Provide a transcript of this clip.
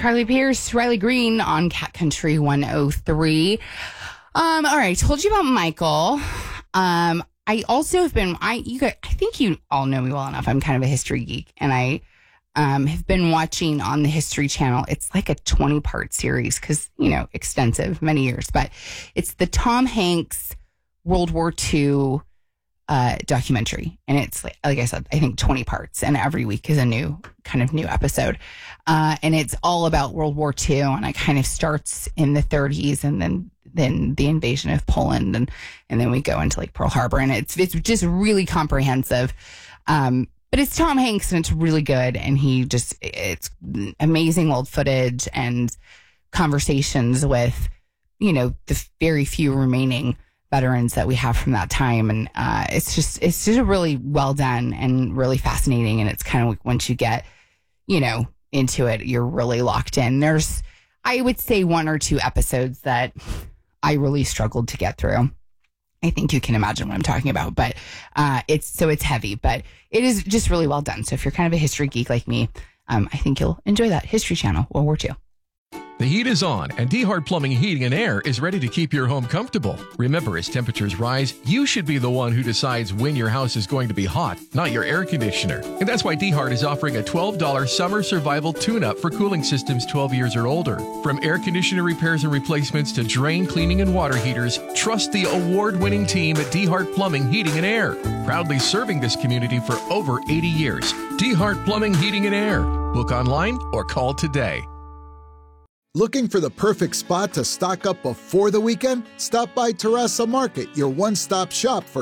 Carly Pierce, Riley Green on Cat Country 103. All right, told you about Michael. I also have been, I think you all know me well enough. I'm kind of a history geek, and I have been watching on the History Channel. It's like a 20-part series because, extensive, many years, but it's the Tom Hanks World War II documentary. And it's like I said, I think 20 parts, and every week is a new episode. And it's all about World War II, and it kind of starts in the 30s, and then the invasion of Poland, and then we go into like Pearl Harbor, and it's just really comprehensive. But it's Tom Hanks, and it's really good, and it's amazing old footage and conversations with, the very few remaining veterans that we have from that time. And it's just really well done and really fascinating. And it's kind of like once you get, into it, you're really locked in. There's, I would say, one or two episodes that I really struggled to get through. I think you can imagine what I'm talking about, but it's heavy, but it is just really well done. So if you're kind of a history geek like me, I think you'll enjoy that. History Channel, World War II. The heat is on, and D-Hart Plumbing, Heating, and Air is ready to keep your home comfortable. Remember, as temperatures rise, you should be the one who decides when your house is going to be hot, not your air conditioner. And that's why D-Hart is offering a $12 summer survival tune-up for cooling systems 12 years or older. From air conditioner repairs and replacements to drain cleaning and water heaters, trust the award-winning team at D-Hart Plumbing, Heating, and Air. Proudly serving this community for over 80 years. D-Hart Plumbing, Heating, and Air. Book online or call today. Looking for the perfect spot to stock up before the weekend? Stop by Terraza Market, your one-stop shop for